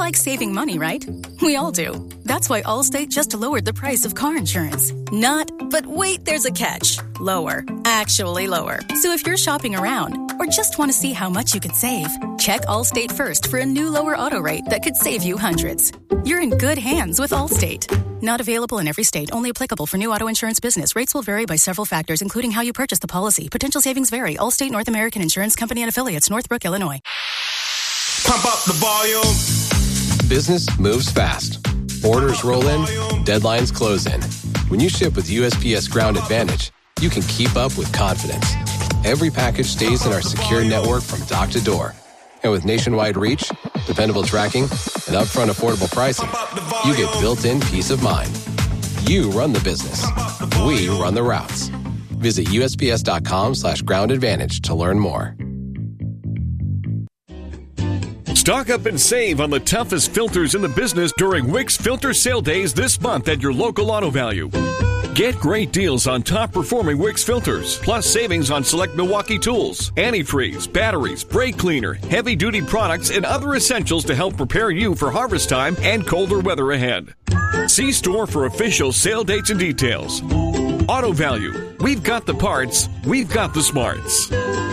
like saving money, right? We all do. That's why Allstate just lowered the price of car insurance. But wait, there's a catch. Lower. Actually lower. So if you're shopping around or just want to see how much you could save, check Allstate first for a new lower auto rate that could save you hundreds. You're in good hands with Allstate. Not available in every state. Only applicable for new auto insurance business. Rates will vary by several factors, including how you purchase the policy. Potential savings vary. Allstate North American Insurance Company and Affiliates, Northbrook, Illinois. Pump up the volume. Business moves fast. Orders roll in, deadlines close in. When you ship with USPS Ground Advantage, you can keep up with confidence. Every package stays in our secure network from dock to door. And with nationwide reach, dependable tracking, and upfront affordable pricing, you get built-in peace of mind. You run the business. We run the routes. Visit USPS.com/Ground Advantage to learn more. Stock up and save on the toughest filters in the business during Wix Filter Sale Days this month at your local Auto Value. Get great deals on top-performing Wix filters, plus savings on select Milwaukee tools, antifreeze, batteries, brake cleaner, heavy-duty products, and other essentials to help prepare you for harvest time and colder weather ahead. See store for official sale dates and details. Auto Value. We've got the parts. We've got the smarts.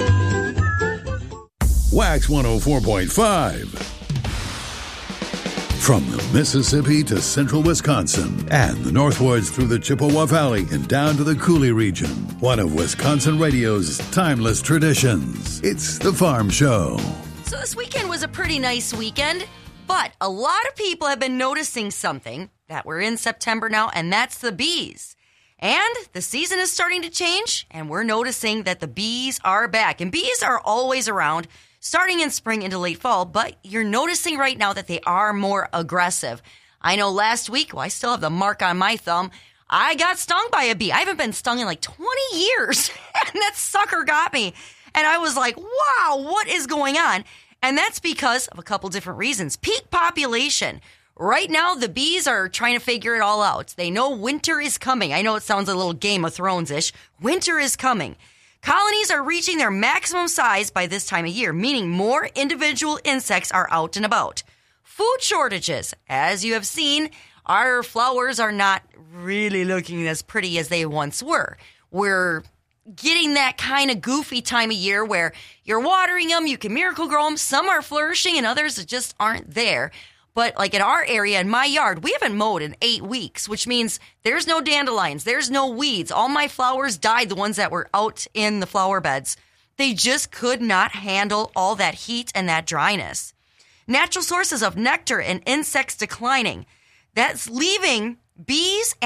Wax 104.5. From the Mississippi to central Wisconsin and the northwards through the Chippewa Valley and down to the Coulee region, one of Wisconsin radio's timeless traditions. It's The Farm Show. So this weekend was a pretty nice weekend, but a lot of people have been noticing something that we're in September now, and that's the bees. And the season is starting to change, and we're noticing that the bees are back. And bees are always around, starting in spring into late fall, but you're noticing right now that they are more aggressive. I know last week, I still have the mark on my thumb, I got stung by a bee. I haven't been stung in like 20 years, and that sucker got me. And I was like, wow, what is going on? And that's because of a couple different reasons. Peak population. Right now, the bees are trying to figure it all out. They know winter is coming. I know it sounds a little Game of Thrones-ish. Winter is coming. Colonies are reaching their maximum size by this time of year, meaning more individual insects are out and about. Food shortages. As you have seen, our flowers are not really looking as pretty as they once were. We're getting that kind of goofy time of year where you're watering them, you can miracle grow them. Some are flourishing and others that just aren't there. But like in our area, in my yard, we haven't mowed in 8 weeks, which means there's no dandelions, there's no weeds. All my flowers died, the ones that were out in the flower beds. They just could not handle all that heat and that dryness. Natural sources of nectar and insects declining. That's leaving bees